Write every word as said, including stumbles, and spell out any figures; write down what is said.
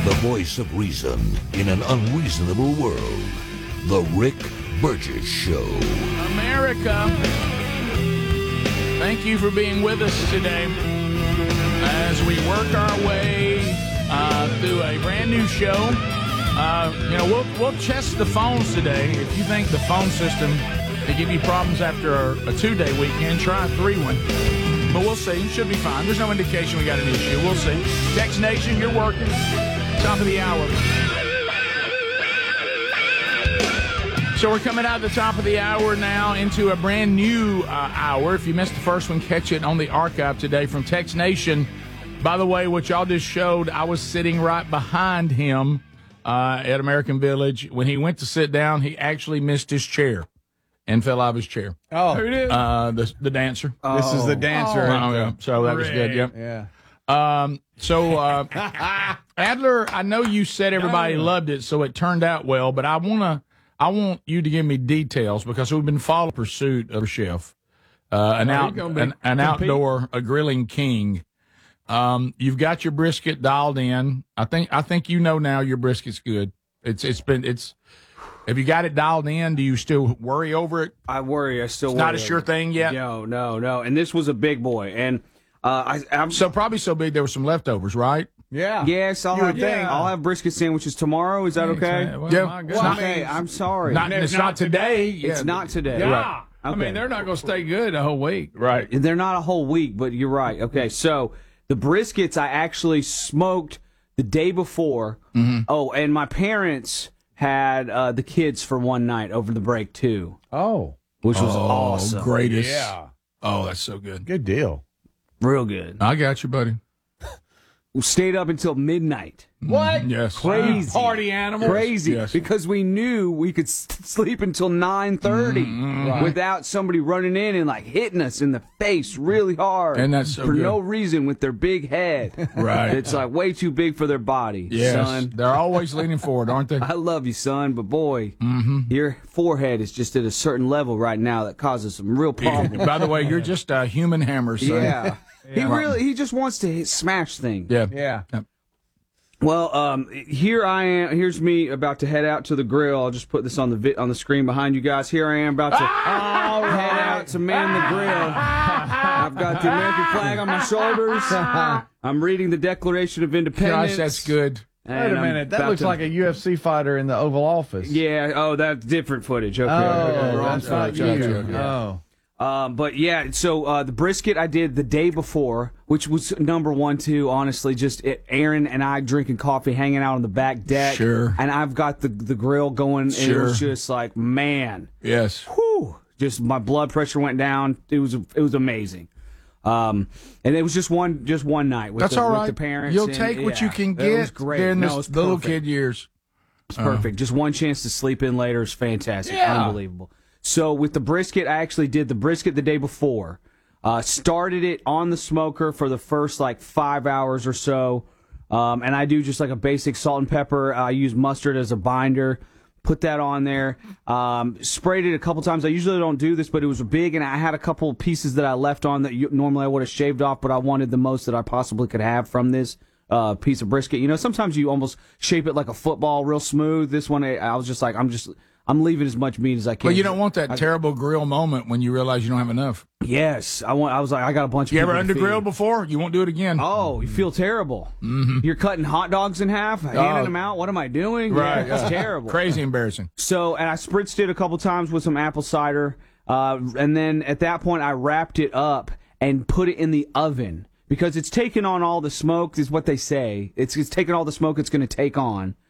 the voice of reason in an unreasonable world. The Rick Burgess Show. America, thank you for being with us today as we work our way uh, through a brand new show. Uh, you know, we'll, we'll test the phones today. If you think the phone system will give you problems after a, a two-day weekend, try a three-one. But we'll see. It should be fine. There's no indication we got an issue. We'll see. Text Nation, you're working. Top of the hour. So we're coming out at the top of the hour now into a brand new uh, hour. If you missed the first one, catch it on the archive today from Text Nation. By the way, what y'all just showed, I was sitting right behind him uh, at American Village. When he went to sit down, he actually missed his chair and fell out of his chair. Oh, who did? Uh, the the dancer. Oh. This is the dancer. Oh, yeah. So that was good. Yep. Yeah. Um. So uh, Adler, I know you said everybody oh. loved it, so it turned out well. But I wanna, I want you to give me details because we've been following pursuit of a chef, uh, an out, an, an outdoor, a grilling king. Um, you've got your brisket dialed in. I think, I think you know now your brisket's good. It's, it's been, it's. Have you got it dialed in? Do you still worry over it? I worry. I still it's worry. Not a sure thing yet? No, no, no. And this was a big boy. And uh, I, I'm so probably so big there were some leftovers, right? Yeah. Yes, I'll have, yeah. I'll have brisket sandwiches tomorrow. Is that okay? Well, yeah. Well, okay, I'm sorry. Not, it's, it's not, not today. today. It's yeah. not today. Yeah. Right. Okay. I mean, they're not going to stay good a whole week. Right. They're not a whole week, but you're right. Okay, so the briskets I actually smoked the day before. Mm-hmm. Oh, and my parents had uh, the kids for one night over the break, too. Oh. Which was oh, awesome. Greatest. Yeah. Oh, that's so good. Good deal. Real good. I got you, buddy. We stayed up until midnight. What? Mm, yes. Crazy. Party animals. Crazy. Yes. Because we knew we could s- sleep until nine thirty Mm-hmm. Right. without somebody running in and like hitting us in the face really hard. And that's so for good. no reason with their big head. Right. It's like way too big for their body, Yes. son. They're always leaning forward, aren't they? I love you, son, but boy, Mm-hmm. your forehead is just at a certain level right now that causes some real problems. By the way, you're just a human hammer, son. Yeah. He really, he just wants to hit, smash things. Yeah. Yeah. Yep. Well, um, here I am. Here's me about to head out to the grill. I'll just put this on the vi- on the screen behind you guys. Here I am about to head out to man the grill. I've got the American flag on my shoulders. I'm reading the Declaration of Independence. Gosh, that's good. Wait a minute. That looks to, like a U F C fighter in the Oval Office. Yeah. Oh, that's different footage. Okay. Oh, okay, wrong that's not footage. you. Okay, okay. Oh. Um, but yeah, so uh, the brisket I did the day before, which was number one, too, honestly, just it, Aaron and I drinking coffee, hanging out on the back deck. Sure. And I've got the, the grill going, and Sure. it was just like, man. Yes. Whew, just my blood pressure went down. It was it was amazing. Um, and it was just one just one night with, That's the, all right. with the parents. You'll and, take what yeah, you can It get was great. during No, this it was little perfect. kid years. It's perfect. Just one chance to sleep in later is fantastic. Yeah. Unbelievable. So with the brisket, I actually did the brisket the day before. Uh, started it on the smoker for the first like five hours or so. Um, and I do just like a basic salt and pepper. I use mustard as a binder. Put that on there. Um, sprayed it a couple times. I usually don't do this, but it was big, and I had a couple pieces that I left on that you, normally I would have shaved off, but I wanted the most that I possibly could have from this uh, piece of brisket. You know, sometimes you almost shape it like a football, real smooth. This one, I, I was just like, I'm just... I'm leaving as much meat as I can. Well, you don't want that I, terrible grill moment when you realize you don't have enough. Yes, I want. I was like, I got a bunch of. You people ever to under grilled feed. before? You won't do it again. Oh, you feel terrible. Mm-hmm. You're cutting hot dogs in half, handing Oh. them out. What am I doing? Right, Yeah, it's yeah. terrible. Crazy embarrassing. So, and I spritzed it a couple times with some apple cider, uh, and then at that point, I wrapped it up and put it in the oven because it's taking on all the smoke. Is what they say. It's it's taking all the smoke it's going to take on.